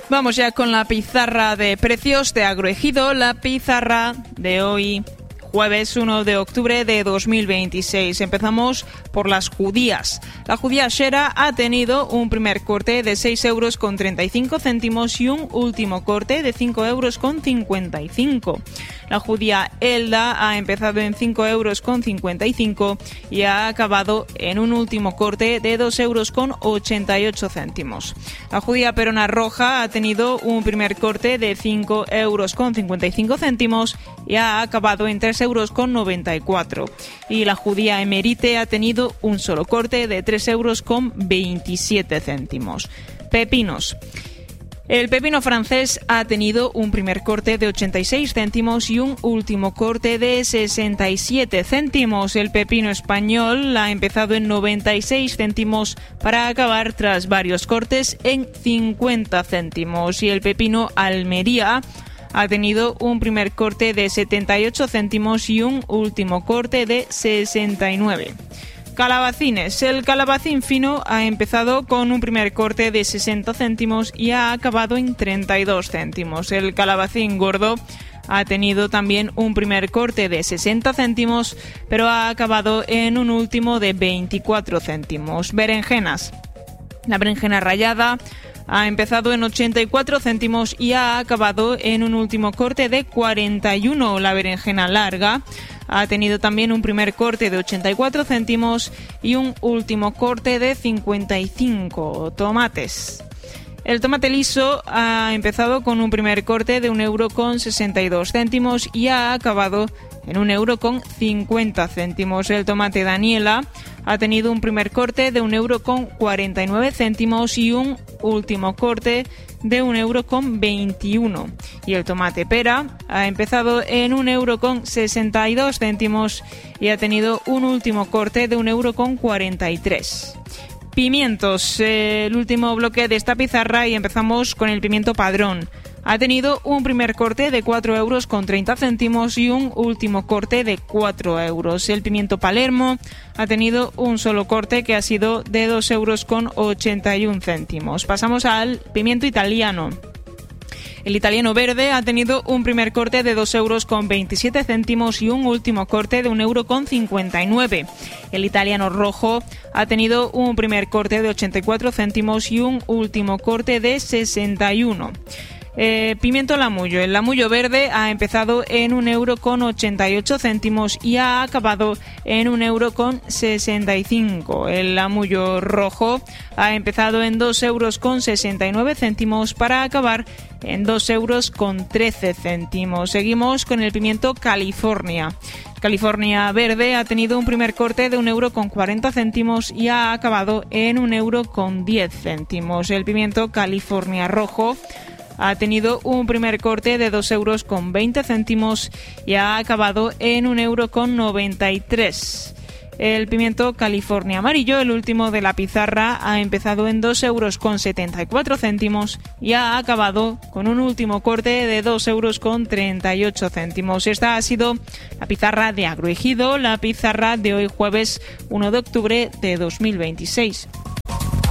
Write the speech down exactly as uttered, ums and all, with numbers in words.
Vamos ya con la pizarra de precios de Agroejido, la pizarra de hoy, jueves uno de octubre de dos mil veintiséis. Empezamos por las judías. La judía Shera ha tenido un primer corte de seis euros con treinta y cinco céntimos y un último corte de cinco euros con cincuenta y cinco. La judía Elda ha empezado en cinco euros con cincuenta y cinco y ha acabado en un último corte de dos euros con ochenta y ocho céntimos. La judía Perona Roja ha tenido un primer corte de cinco euros con cincuenta y cinco céntimos y ha acabado en tres euros con noventa y cuatro. Y la judía Emerite ha tenido un solo corte de tres euros con veintisiete céntimos. Pepinos. El pepino francés ha tenido un primer corte de ochenta y seis céntimos y un último corte de sesenta y siete céntimos. El pepino español ha empezado en noventa y seis céntimos para acabar tras varios cortes en cincuenta céntimos. Y el pepino Almería ha tenido un primer corte de setenta y ocho céntimos y un último corte de sesenta y nueve. Calabacines. El calabacín fino ha empezado con un primer corte de sesenta céntimos y ha acabado en treinta y dos céntimos. El calabacín gordo ha tenido también un primer corte de sesenta céntimos, pero ha acabado en un último de veinticuatro céntimos. Berenjenas. La berenjena rallada ha empezado en ochenta y cuatro céntimos y ha acabado en un último corte de cuarenta y uno. La berenjena larga ha tenido también un primer corte de ochenta y cuatro céntimos y un último corte de cincuenta y cinco. Tomates. El tomate liso ha empezado con un primer corte de un euro con sesenta y dos céntimos y ha acabado en un euro con cincuenta céntimos. El tomate Daniela ha tenido un primer corte de un euro con cuarenta y nueve céntimos y un último corte de un euro con veintiuno. Y el tomate pera ha empezado en un euro con sesenta y dos céntimos y ha tenido un último corte de un euro con cuarenta y tres. Pimientos, eh, el último bloque de esta pizarra, y empezamos con el pimiento padrón. Ha tenido un primer corte de cuatro euros con treinta céntimos y un último corte de cuatro euros. El pimiento Palermo ha tenido un solo corte que ha sido de dos euros con ochenta y un céntimos. Pasamos al pimiento italiano. El italiano verde ha tenido un primer corte de dos euros con veintisiete céntimos y un último corte de un euro con cincuenta y nueve. El italiano rojo ha tenido un primer corte de ochenta y cuatro céntimos y un último corte de sesenta y uno. Eh, pimiento lamullo. El lamullo verde ha empezado en un euro con ochenta y ocho céntimos y ha acabado en un euro con sesenta y cinco. El lamullo rojo ha empezado en dos euros con sesenta y nueve céntimos para acabar en dos euros con trece céntimos. Seguimos con el pimiento California. California verde ha tenido un primer corte de un euro con cuarenta céntimos y ha acabado en un euro con diez céntimos. El pimiento California rojo ha tenido un primer corte de dos euros con veinte céntimos y ha acabado en un euro con noventa y tres. El pimiento California amarillo, el último de la pizarra, ha empezado en dos euros con setenta y cuatro céntimos y ha acabado con un último corte de dos euros con treinta y ocho céntimos. Esta ha sido la pizarra de Agroejido, la pizarra de hoy jueves uno de octubre de dos mil veintiséis.